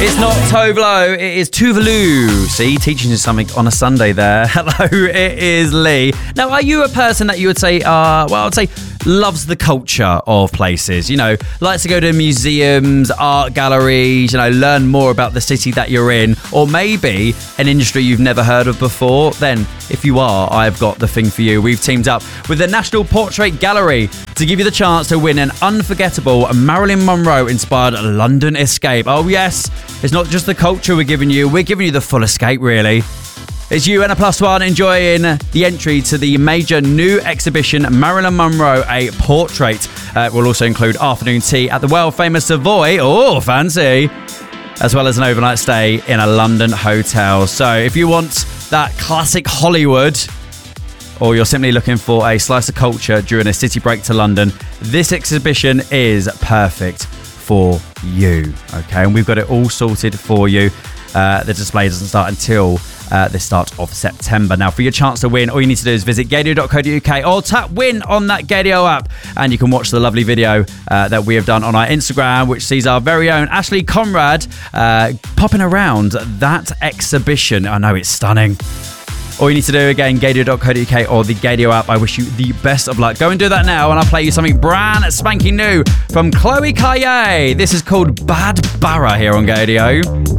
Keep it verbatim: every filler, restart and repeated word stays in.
It's not Tovlo, it is Tuvalu. See, teaching you something on a Sunday there. Hello, it is Lee. Now, are you a person that you would say, uh, well, I would say loves the culture of places? You know, likes to go to museums, art galleries, you know, learn more about the city that you're in, or maybe an industry you've never heard of before? Then, if you are, I've got the thing for you. We've teamed up with the National Portrait Gallery to give you the chance to win an unforgettable Marilyn Monroe-inspired London escape. Oh, yes. It's not just the culture we're giving you, we're giving you the full escape, really. It's you and a plus one enjoying the entry to the major new exhibition, Marilyn Monroe, a Portrait. Uh, it will also include afternoon tea at the world-famous Savoy, oh, fancy, as well as an overnight stay in a London hotel. So if you want that classic Hollywood, or you're simply looking for a slice of culture during a city break to London, this exhibition is perfect for you. Okay, and we've got it all sorted for you. Uh, the display doesn't start until uh, the start of September. Now, for your chance to win, all you need to do is visit gadio dot co dot uk or tap win on that Gadio app, and you can watch the lovely video uh, that we have done on our Instagram, which sees our very own Ashley Conrad uh, popping around that exhibition. I know, it's stunning. All you need to do, again, gadio dot co dot uk or the Gadio app. I wish you the best of luck. Go and do that now, and I'll play you something brand spanking new from Chloe Kaye. This is called Bad Barra here on Gadio.